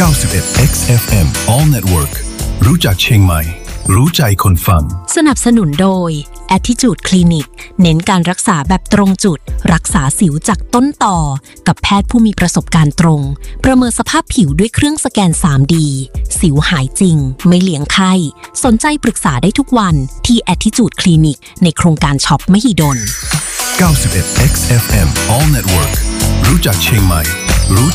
91 XFM All Network รู้จักเชียงใหม่รู้ใจคนฟังสนับสนุนโดย Attitude Clinic เน้นการรักษาแบบตรงจุดรักษาสิวจากต้นต่อกับแพทย์ผู้มีประสบการณ์ตรงประเมินสภาพผิวด้วยเครื่องสแกน 3D สิวหายจริงไม่เลี้ยงไข้สนใจปรึกษาได้ทุกวันที่ Attitude Clinic ในโครงการช็อปมหิดล 91 XFM All Network รู้จักเชียงใหม่รู้